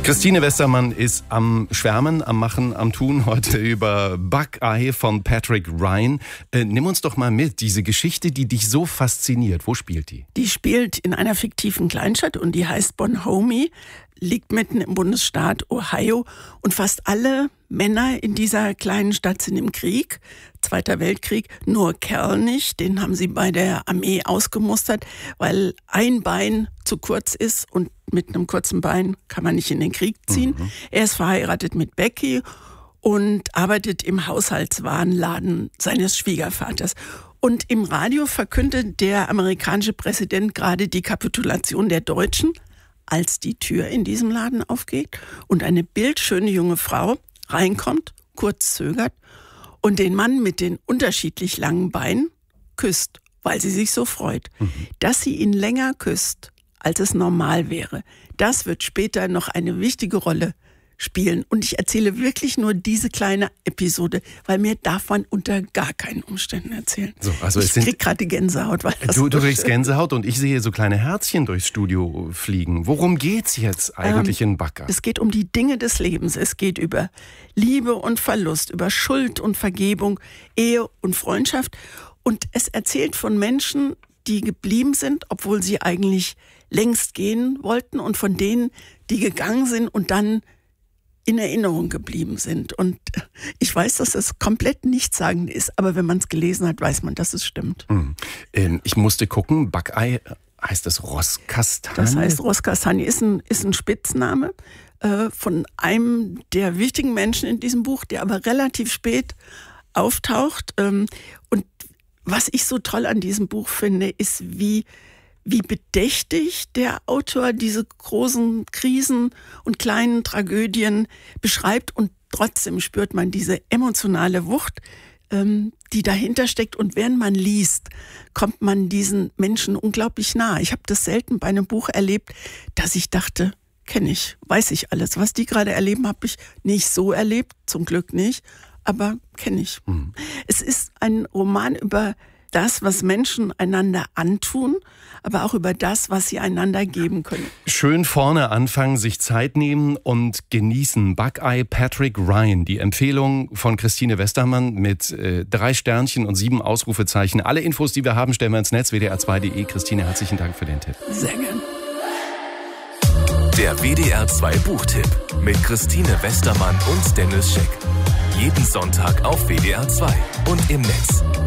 Christine Westermann ist am Schwärmen, am Machen, am Tun heute über Buckeye von Patrick Ryan. Nimm uns doch mal mit, diese Geschichte, die dich so fasziniert. Wo spielt die? Die spielt in einer fiktiven Kleinstadt und die heißt Bonhomie, liegt mitten im Bundesstaat Ohio und fast alle Männer in dieser kleinen Stadt sind im Krieg, Zweiter Weltkrieg, nur Kerl nicht, den haben sie bei der Armee ausgemustert, weil ein Bein zu kurz ist und mit einem kurzen Bein kann man nicht in den Krieg ziehen. Er ist verheiratet mit Becky und arbeitet im Haushaltswarenladen seines Schwiegervaters. Und im Radio verkündet der amerikanische Präsident gerade die Kapitulation der Deutschen, als die Tür in diesem Laden aufgeht und eine bildschöne junge Frau reinkommt, kurz zögert und den Mann mit den unterschiedlich langen Beinen küsst, weil sie sich so freut. Dass sie ihn länger küsst, als es normal wäre, das wird später noch eine wichtige Rolle spielen. Und ich erzähle wirklich nur diese kleine Episode, weil mir darf man unter gar keinen Umständen erzählen. So, also ich krieg gerade Gänsehaut. Weil das du kriegst Gänsehaut und ich sehe so kleine Herzchen durchs Studio fliegen. Worum geht's jetzt eigentlich in Buckeye? Es geht um die Dinge des Lebens. Es geht über Liebe und Verlust, über Schuld und Vergebung, Ehe und Freundschaft. Und es erzählt von Menschen, die geblieben sind, obwohl sie eigentlich längst gehen wollten, und von denen, die gegangen sind und dann in Erinnerung geblieben sind. Und ich weiß, dass das komplett nichtssagend ist, aber wenn man es gelesen hat, weiß man, dass es stimmt. Ich musste gucken, Buckeye, heißt das Rosskastanie? Das heißt Rosskastanie, ist ein Spitzname von einem der wichtigen Menschen in diesem Buch, der aber relativ spät auftaucht. Und was ich so toll an diesem Buch finde, ist, wie bedächtig der Autor diese großen Krisen und kleinen Tragödien beschreibt, und trotzdem spürt man diese emotionale Wucht, die dahinter steckt, und während man liest, kommt man diesen Menschen unglaublich nah. Ich habe das selten bei einem Buch erlebt, dass ich dachte, kenne ich, weiß ich alles. Was die gerade erleben, habe ich nicht so erlebt, zum Glück nicht, aber kenne ich. Es ist ein Roman über das, was Menschen einander antun, aber auch über das, was sie einander geben können. Schön vorne anfangen, sich Zeit nehmen und genießen. Buckeye, Patrick Ryan. Die Empfehlung von Christine Westermann mit 3 Sternchen und 7 Ausrufezeichen. Alle Infos, die wir haben, stellen wir ins Netz, wdr2.de. Christine, herzlichen Dank für den Tipp. Sehr gern. Der WDR 2 Buchtipp mit Christine Westermann und Dennis Scheck. Jeden Sonntag auf WDR 2 und im Netz.